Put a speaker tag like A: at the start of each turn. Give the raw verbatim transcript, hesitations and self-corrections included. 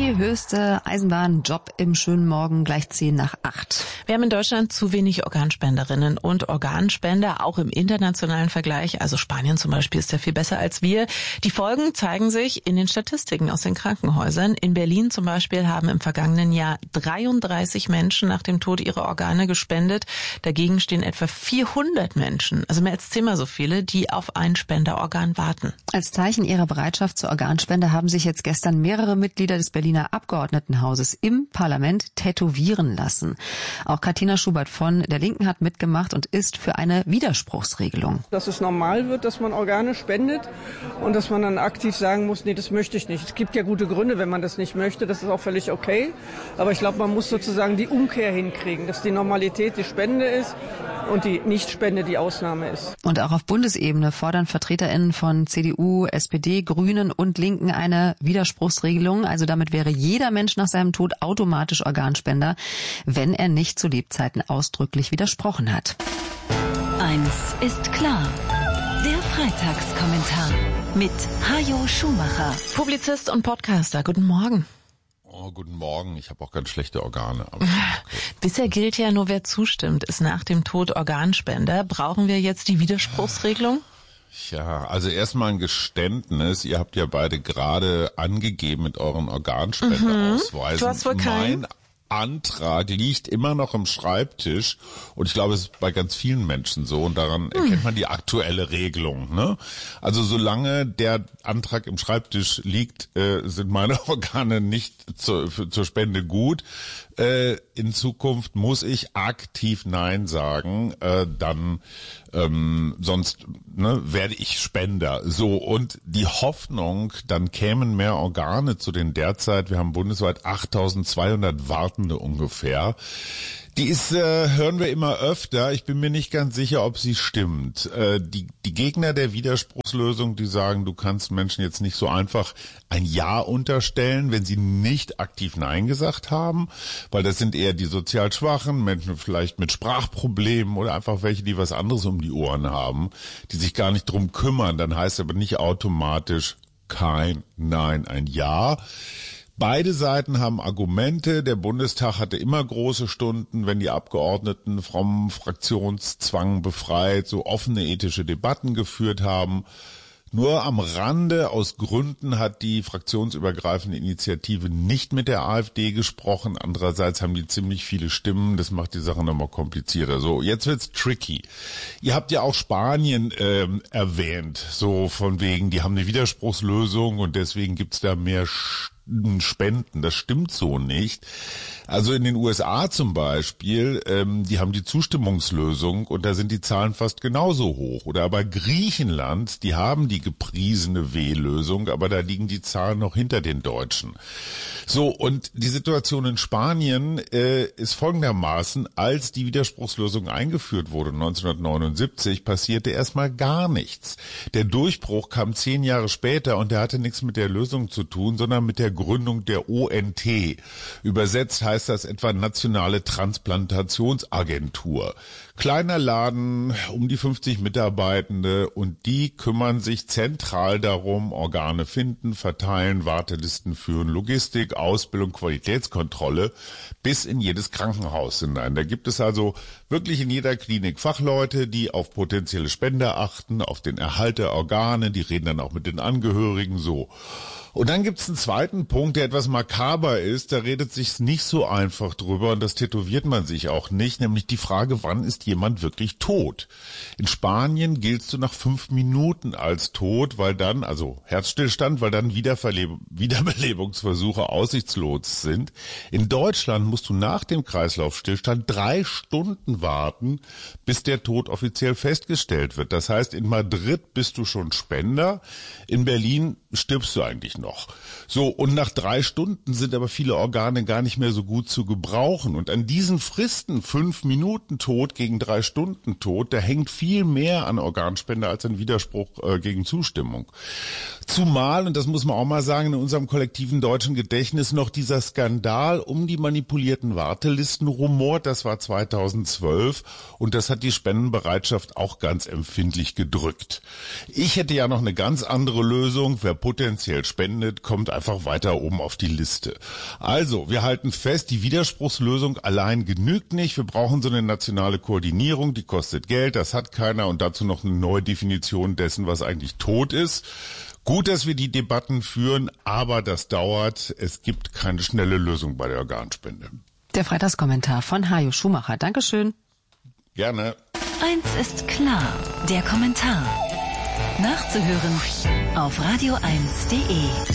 A: Die höchste Eisenbahnjob im schönen Morgen, gleich zehn nach acht.
B: Wir haben in Deutschland zu wenig Organspenderinnen und Organspender, auch im internationalen Vergleich. Also Spanien zum Beispiel ist ja viel besser als wir. Die Folgen zeigen sich in den Statistiken aus den Krankenhäusern. In Berlin zum Beispiel haben im vergangenen Jahr dreiunddreißig Menschen nach dem Tod ihre Organe gespendet. Dagegen stehen etwa vierhundert Menschen, also mehr als zehnmal so viele, die auf ein Spenderorgan warten.
A: Als Zeichen ihrer Bereitschaft zur Organspende haben sich jetzt gestern mehrere Mitglieder des Berliner Abgeordnetenhauses im Parlament tätowieren lassen. Auch Katina Schubert von der Linken hat mitgemacht und ist für eine Widerspruchsregelung.
C: Dass es normal wird, dass man Organe spendet und dass man dann aktiv sagen muss, nee, das möchte ich nicht. Es gibt ja gute Gründe, wenn man das nicht möchte, das ist auch völlig okay. Aber ich glaube, man muss sozusagen die Umkehr hinkriegen, dass die Normalität die Spende ist und die Nichtspende die Ausnahme ist.
A: Und auch auf Bundesebene fordern VertreterInnen von C D U, S P D, Grünen und Linken eine Widerspruchsregelung. Also damit wäre jeder Mensch nach seinem Tod automatisch Organspender, wenn er nicht zu Lebzeiten ausdrücklich widersprochen hat.
D: Eins ist klar. Der Freitagskommentar mit Hajo Schumacher.
B: Publizist und Podcaster, guten Morgen.
E: Oh, guten Morgen. Ich habe auch ganz schlechte Organe. Okay.
B: Bisher gilt ja nur, wer zustimmt, ist nach dem Tod Organspender. Brauchen wir jetzt die Widerspruchsregelung?
E: Ja, also erstmal ein Geständnis. Ihr habt ja beide gerade angegeben mit euren Organspendeausweisen.
B: Mhm. Du hast wohl keinen.
E: Mein Antrag liegt immer noch im Schreibtisch und ich glaube, es ist bei ganz vielen Menschen so und daran hm. erkennt man die aktuelle Regelung. Ne? Also solange der Antrag im Schreibtisch liegt, äh, sind meine Organe nicht zur, für, zur Spende gut. Äh, in Zukunft muss ich aktiv Nein sagen, äh, dann ähm, sonst ne, werde ich Spender. So, und die Hoffnung, dann kämen mehr Organe zu den derzeit, wir haben bundesweit achttausendzweihundert Wartende ungefähr. Die ist, äh, hören wir immer öfter. Ich bin mir nicht ganz sicher, ob sie stimmt. Äh, die, die Gegner der Widerspruchslösung, die sagen, du kannst Menschen jetzt nicht so einfach ein Ja unterstellen, wenn sie nicht aktiv Nein gesagt haben, weil das sind eher die sozial Schwachen, Menschen vielleicht mit Sprachproblemen oder einfach welche, die was anderes um die Ohren haben, die sich gar nicht drum kümmern. Dann heißt aber nicht automatisch kein Nein, ein Ja. Beide Seiten haben Argumente. Der Bundestag hatte immer große Stunden, wenn die Abgeordneten vom Fraktionszwang befreit so offene ethische Debatten geführt haben. Nur am Rande, aus Gründen, hat die fraktionsübergreifende Initiative nicht mit der AfD gesprochen. Andererseits haben die ziemlich viele Stimmen. Das macht die Sache nochmal komplizierter. So, jetzt wird's tricky. Ihr habt ja auch Spanien ähm, erwähnt, so von wegen, die haben eine Widerspruchslösung und deswegen gibt's da mehr Spenden. Das stimmt so nicht. Also in den U S A zum Beispiel, ähm, die haben die Zustimmungslösung und da sind die Zahlen fast genauso hoch. Oder aber Griechenland, die haben die gepriesene W-Lösung, aber da liegen die Zahlen noch hinter den Deutschen. So, und die Situation in Spanien äh, ist folgendermaßen: Als die Widerspruchslösung eingeführt wurde neunzehnhundertneunundsiebzig, passierte erstmal gar nichts. Der Durchbruch kam zehn Jahre später und der hatte nichts mit der Lösung zu tun, sondern mit der Gründung der O N T. Übersetzt heißt das etwa Nationale Transplantationsagentur. Kleiner Laden, um die fünfzig Mitarbeitende und die kümmern sich zentral darum, Organe finden, verteilen, Wartelisten führen, Logistik, Ausbildung, Qualitätskontrolle bis in jedes Krankenhaus hinein. Da gibt es also wirklich in jeder Klinik Fachleute, die auf potenzielle Spender achten, auf den Erhalt der Organe, die reden dann auch mit den Angehörigen so. Und dann gibt's einen zweiten Punkt, der etwas makaber ist, da redet sich's nicht so einfach drüber und das tätowiert man sich auch nicht, nämlich die Frage, wann ist jemand wirklich tot? In Spanien giltst du nach fünf Minuten als tot, weil dann, also Herzstillstand, weil dann Wiederverleb- Wiederbelebungsversuche aussichtslos sind. In Deutschland musst du nach dem Kreislaufstillstand drei Stunden warten, bis der Tod offiziell festgestellt wird. Das heißt, in Madrid bist du schon Spender, in Berlin stirbst du eigentlich noch. So, und nach drei Stunden sind aber viele Organe gar nicht mehr so gut zu gebrauchen. Und an diesen Fristen, fünf Minuten tot gegen gegen drei Stunden tot, da hängt viel mehr an Organspende als ein Widerspruch äh, gegen Zustimmung. Zumal, und das muss man auch mal sagen, in unserem kollektiven deutschen Gedächtnis noch dieser Skandal um die manipulierten Wartelisten rumort, das war zweitausendzwölf und das hat die Spendenbereitschaft auch ganz empfindlich gedrückt. Ich hätte ja noch eine ganz andere Lösung. Wer potenziell spendet, kommt einfach weiter oben auf die Liste. Also, wir halten fest, die Widerspruchslösung allein genügt nicht. Wir brauchen so eine nationale Koordinierung, die kostet Geld, das hat keiner und dazu noch eine neue Definition dessen, was eigentlich tot ist. Gut, dass wir die Debatten führen, aber das dauert. Es gibt keine schnelle Lösung bei der Organspende.
A: Der Freitagskommentar von Hajo Schumacher. Dankeschön.
E: Gerne.
D: Eins ist klar, der Kommentar. Nachzuhören auf radio eins punkt de.